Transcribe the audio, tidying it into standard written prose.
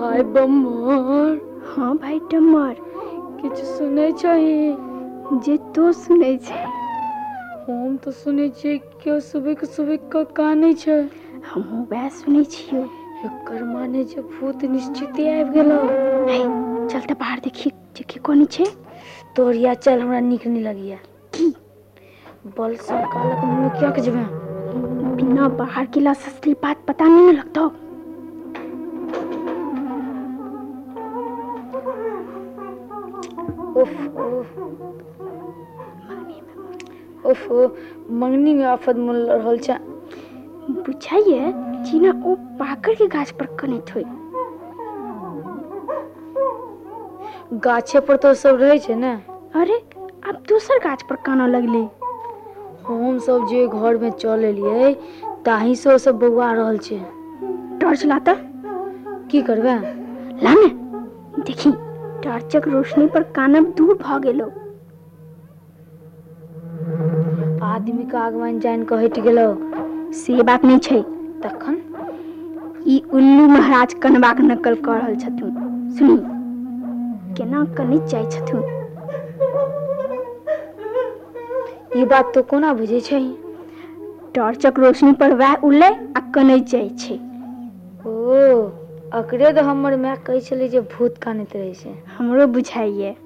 भाई बम्मर। हाँ भाई डम्मर, किछ सुनै छही? जे तो सुनै छै। हम तो सुनै छियै केओ सुबह कानै छै। हमहूँ वएह सुनै छियै। एकर माने जे भूत निश्चिते आबि गेलो। हे चल तऽ बाहर देखी कोनी छै। तोरिया चल, हमरा नीक नहीं लगिया। की बल सब कालक मुंह क्या के जबे बिना बाहर के ला असली बात पता नहीं न लगता। उफ मंगनी में आफत मन रहल छ। बुझाइए जीना ओ पाकड़ के गाछ पर कनैत होय। गाछे पर तो सब रहे छै ने। अरे अब दूसर गाछ पर काना लगले। हम सब जे घर में चल एलिए ताही से सब बौआ रहल छै। टॉर्च लाता की करबे? ला ने देखी टॉर्चक रोशनी पर कानब दूर भ गेलो। आदमी का आगवान जान के हट गेलो। से बात नहीं छै। तखन ई उल्लू महाराज कनबाक नकल कर रहल छथुन। सुनी केना कनैत जाइ छथुन। ई बात तो कोना बुझे छै? टॉर्चक रोशनी पर वह उड़ले आ कनैत जाइ छै। ओ अकरे तो हमर माय कहै छले जे भूत कानैत रहे छै। हमरो बुझाइए।